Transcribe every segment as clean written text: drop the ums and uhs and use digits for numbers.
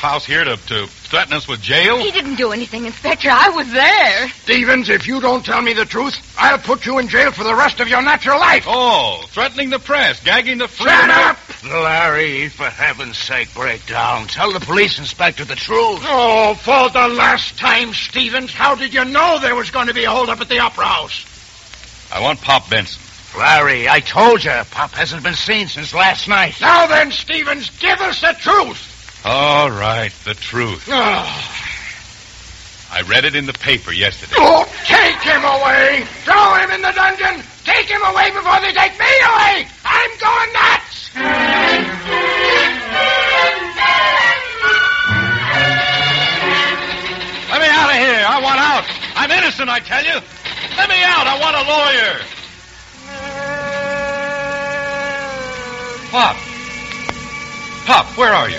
courthouse here to threaten us with jail? He didn't do anything, Inspector. I was there. Stevens, if you don't tell me the truth, I'll put you in jail for the rest of your natural life. Oh, threatening the press, gagging the free... Shut up! Larry, for heaven's sake, break down. Tell the police inspector the truth. Oh, for the last time, Stevens, how did you know there was going to be a holdup at the Opera House? I want Pop Benson. Larry, I told you, Pop hasn't been seen since last night. Now then, Stevens, give us the truth. All right, the truth. Oh. I read it in the paper yesterday. Oh, take him away. Throw him in the dungeon. Take him away before they take me away. I'm going nuts. Let me out of here. I want out. I'm innocent, I tell you. Let me out. I want a lawyer. Pop. Pop, where are you?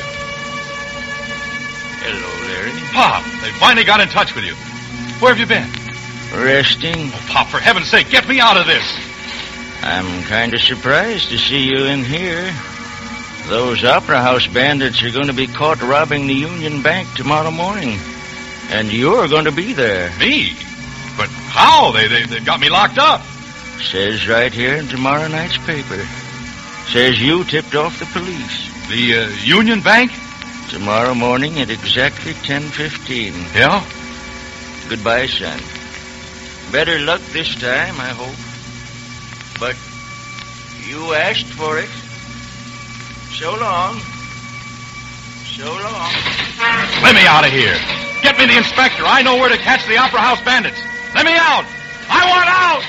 Hello, Larry. Pop, they finally got in touch with you. Where have you been? Resting. Oh, Pop, for heaven's sake, get me out of this. I'm kind of surprised to see you in here. Those Opera House bandits are going to be caught robbing the Union Bank tomorrow morning. And you're going to be there. Me? But how? They've got me locked up. Says right here in tomorrow night's paper. Says you tipped off the police. The Union Bank? Tomorrow morning at exactly 10:15. Yeah? Goodbye, son. Better luck this time, I hope. But you asked for it. So long. So long. Let me out of here. Get me the inspector. I know where to catch the Opera House bandits. Let me out. I want out.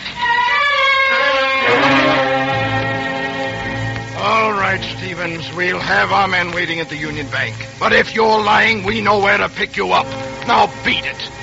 All right, Stevens, we'll have our men waiting at the Union Bank. But if you're lying, we know where to pick you up. Now beat it.